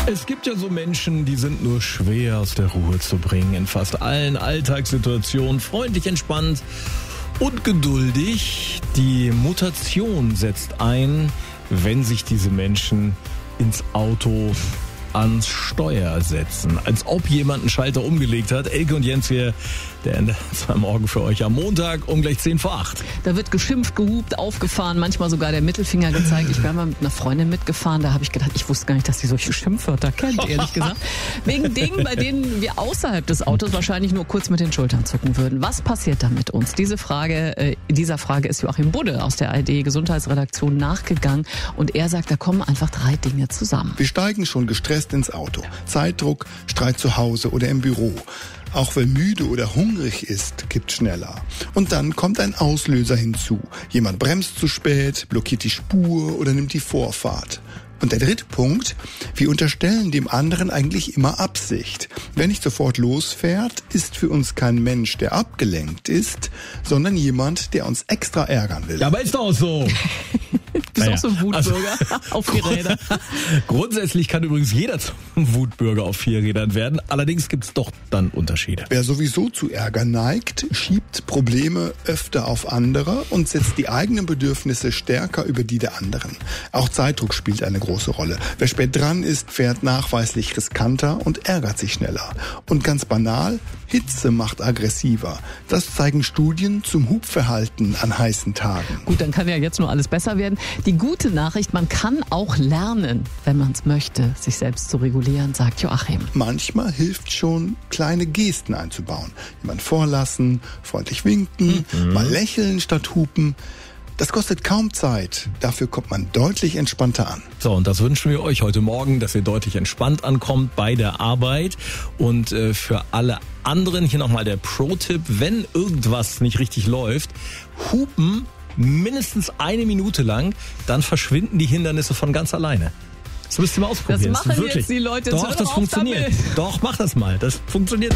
Es gibt ja so Menschen, die sind nur schwer aus der Ruhe zu bringen. In fast allen Alltagssituationen freundlich, entspannt und geduldig. Die Mutation setzt ein, wenn sich diese Menschen ins Auto ans Steuer setzen. Als ob jemand einen Schalter umgelegt hat. Elke und Jens hier, der Ende am Morgen für euch am Montag um gleich 7:50. Da wird geschimpft, gehupt, aufgefahren, manchmal sogar der Mittelfinger gezeigt. Ich bin mal mit einer Freundin mitgefahren, da habe ich gedacht, ich wusste gar nicht, dass sie solche Schimpfwörter kennt, ehrlich gesagt. Wegen Dingen, bei denen wir außerhalb des Autos wahrscheinlich nur kurz mit den Schultern zucken würden. Was passiert da mit uns? Dieser Frage ist Joachim Budde aus der ARD-Gesundheitsredaktion nachgegangen und er sagt, da kommen einfach 3 Dinge zusammen. Wir steigen schon gestresst ins Auto. Zeitdruck, Streit zu Hause oder im Büro. Auch wer müde oder hungrig ist, kippt schneller. Und dann kommt ein Auslöser hinzu. Jemand bremst zu spät, blockiert die Spur oder nimmt die Vorfahrt. Und der 3. Punkt, wir unterstellen dem anderen eigentlich immer Absicht. Wer nicht sofort losfährt, ist für uns kein Mensch, der abgelenkt ist, sondern jemand, der uns extra ärgern will. Ja, aber ist doch so. Du bist auch so ein Wutbürger auf 4 Rädern. Grundsätzlich kann übrigens jeder zum Wutbürger auf 4 Rädern werden. Allerdings gibt es doch dann Unterschiede. Wer sowieso zu Ärger neigt, schiebt Probleme öfter auf andere und setzt die eigenen Bedürfnisse stärker über die der anderen. Auch Zeitdruck spielt eine große Rolle. Wer spät dran ist, fährt nachweislich riskanter und ärgert sich schneller. Und ganz banal, Hitze macht aggressiver. Das zeigen Studien zum Hubverhalten an heißen Tagen. Gut, dann kann ja jetzt nur alles besser werden. Die gute Nachricht, man kann auch lernen, wenn man es möchte, sich selbst zu regulieren, sagt Joachim. Manchmal hilft schon, kleine Gesten einzubauen. Jemand vorlassen, freundlich winken, mal lächeln statt hupen. Das kostet kaum Zeit. Dafür kommt man deutlich entspannter an. So, und das wünschen wir euch heute Morgen, dass ihr deutlich entspannt ankommt bei der Arbeit. Und für alle anderen hier nochmal der Pro-Tipp, wenn irgendwas nicht richtig läuft, hupen mindestens 1 Minute lang, dann verschwinden die Hindernisse von ganz alleine. Das müsst ihr mal ausprobieren. Das machen wirklich. Jetzt die Leute. Doch, das funktioniert. Doch, mach das mal. Das funktioniert.